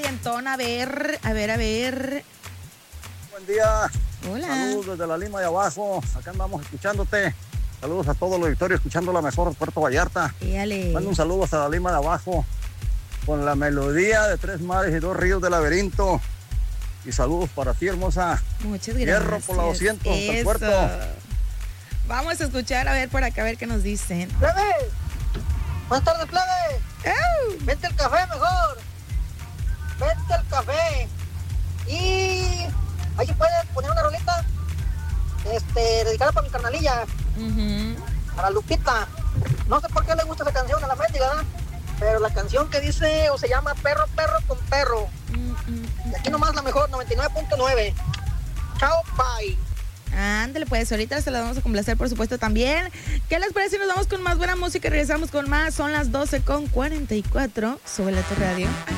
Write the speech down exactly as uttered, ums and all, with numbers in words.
calientón. A ver, a ver, a ver. Buen día. Hola. Saludos desde la Lima de abajo. Acá andamos escuchándote. Saludos a todos los auditores escuchando la mejor Puerto Vallarta. Dale. Mando un saludo hasta la Lima de abajo con la melodía de Tres Mares y Dos Ríos de Laberinto. Y saludos para ti, hermosa. Muchas gracias. Hierro por la doscientos hasta el puerto. Vamos a escuchar, a ver por acá, a ver qué nos dicen. ¡Plebe! Buenas tardes, plebe. ¡Oh! Vente el café mejor. Vente el café. Y ahí puedes poner una rolita este, dedicada para mi carnalilla, Uh-huh. para Lupita. No sé por qué le gusta esa canción a la mendiga, ¿verdad? Pero la canción que dice o se llama Perro, Perro con Perro. Uh-uh. Y aquí nomás la mejor, noventa y nueve punto nueve. Chao, bye. Ándale, pues ahorita se la vamos a complacer, por supuesto, también. ¿Qué les parece si nos vamos con más buena música y regresamos con más? Son las doce con cuarenta y cuatro. Súbele a tu radio.